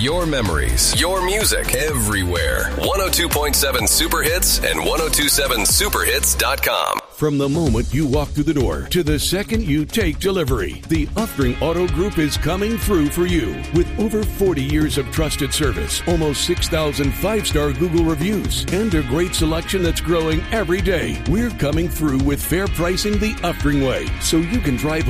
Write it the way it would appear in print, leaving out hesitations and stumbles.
Your memories, your music, everywhere. 102.7 Super Hits and 1027superhits.com. From the moment you walk through the door to the second you take delivery, the Uftring Auto Group is coming through for you. With over 40 years of trusted service, almost 6,000 5-star Google reviews, and a great selection that's growing every day, we're coming through with fair pricing the Uftring way, so you can drive